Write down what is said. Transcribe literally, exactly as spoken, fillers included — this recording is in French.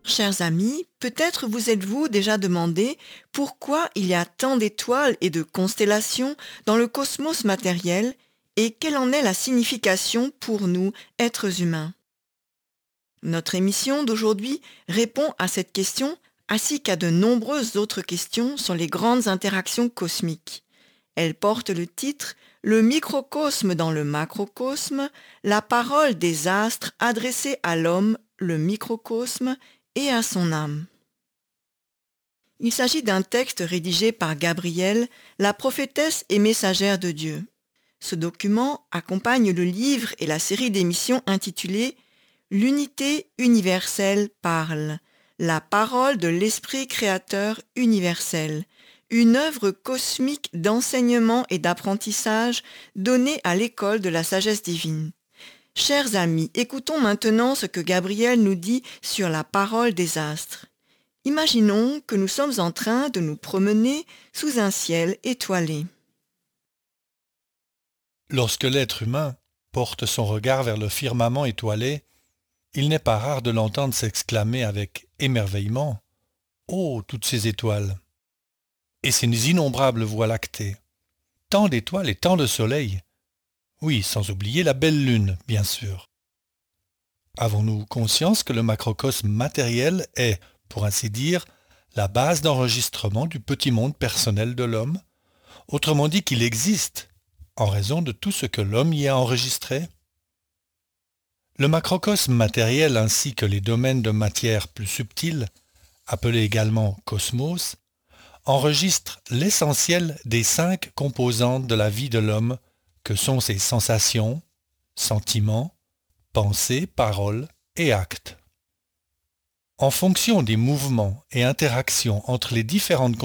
Chers amis, peut-être vous êtes-vous déjà demandé pourquoi il y a tant d'étoiles et de constellations dans le cosmos matériel et quelle en est la signification pour nous, êtres humains. Notre émission d'aujourd'hui répond à cette question ainsi qu'à de nombreuses autres questions sur les grandes interactions cosmiques. Elle porte le titre Le microcosme dans le macrocosme, la parole des astres adressée à l'homme, le microcosme, et à son âme. Il s'agit d'un texte rédigé par Gabrielle, la prophétesse et messagère de Dieu. Ce document accompagne le livre et la série d'émissions intitulée L'unité universelle parle, la parole de l'Esprit créateur universel, une œuvre cosmique d'enseignement et d'apprentissage donnée à l'école de la sagesse divine. Chers amis, écoutons maintenant ce que Gabrielle nous dit sur la parole des astres. Imaginons que nous sommes en train de nous promener sous un ciel étoilé. Lorsque l'être humain porte son regard vers le firmament étoilé, il n'est pas rare de l'entendre s'exclamer avec émerveillement « Oh, toutes ces étoiles !» et ces innombrables voies lactées. Tant d'étoiles et tant de soleils. Oui, sans oublier la belle lune, bien sûr. Avons-nous conscience que le macrocosme matériel est, pour ainsi dire, la base d'enregistrement du petit monde personnel de l'homme? Autrement dit qu'il existe, en raison de tout ce que l'homme y a enregistré? Le macrocosme matériel ainsi que les domaines de matière plus subtils, appelés également cosmos, enregistrent l'essentiel des cinq composantes de la vie de l'homme que sont ses sensations, sentiments, pensées, paroles et actes. En fonction des mouvements et interactions entre les différentes